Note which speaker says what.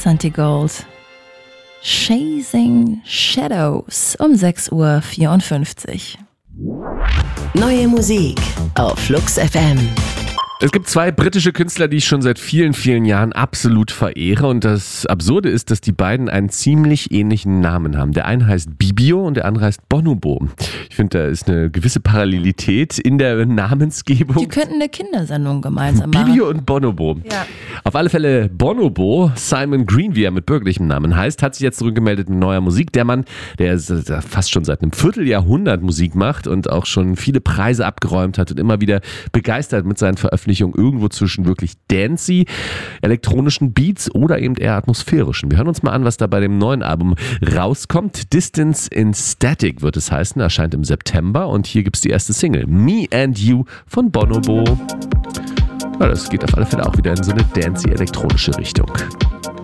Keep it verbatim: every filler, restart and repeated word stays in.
Speaker 1: Santigold. Chasing Shadows um sechs Uhr vierundfünfzig.
Speaker 2: Neue Musik auf Flux F M.
Speaker 3: Es gibt zwei britische Künstler, die ich schon seit vielen, vielen Jahren absolut verehre. Und das Absurde ist, dass die beiden einen ziemlich ähnlichen Namen haben. Der eine heißt Bibio und der andere heißt Bonobo. Ich finde, da ist eine gewisse Parallelität in der Namensgebung.
Speaker 1: Die könnten eine Kindersendung gemeinsam machen.
Speaker 3: Bibio und Bonobo.
Speaker 1: Ja.
Speaker 3: Auf alle Fälle Bonobo, Simon Green, wie er mit bürgerlichem Namen heißt, hat sich jetzt zurückgemeldet mit neuer Musik. Der Mann, der fast schon seit einem Vierteljahrhundert Musik macht und auch schon viele Preise abgeräumt hat und immer wieder begeistert mit seinen Veröffentlichungen irgendwo zwischen wirklich dancey, elektronischen Beats oder eben eher atmosphärischen. Wir hören uns mal an, was da bei dem neuen Album rauskommt. Distance in Static wird es heißen, erscheint im September und hier gibt es die erste Single, Me and You von Bonobo. Ja, das geht auf alle Fälle auch wieder in so eine dancey elektronische Richtung.